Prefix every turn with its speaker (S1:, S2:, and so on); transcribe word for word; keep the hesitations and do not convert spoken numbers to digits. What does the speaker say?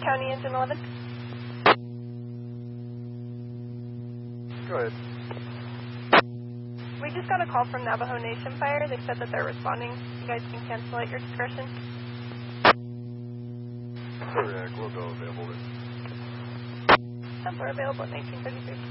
S1: County Engine eleven.
S2: Go ahead.
S1: We just got a call from Navajo Nation Fire. They said that they're responding. You guys can cancel at your discretion.
S2: Correct, we'll go available then.
S1: We're available at nineteen thirty-three.